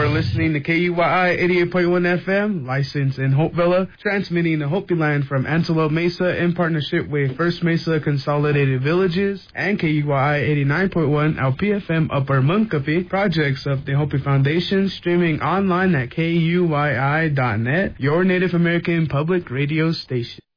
listening to KUYI 88.1 FM, licensed in Hopevilla, transmitting the Hopi line from Antelope Mesa in partnership with First Mesa Consolidated Villages and KUYI 89.1 LPFM Upper Munkapi, projects of the Hopi Foundation, streaming online at KUYI.net, your Native American public radio station.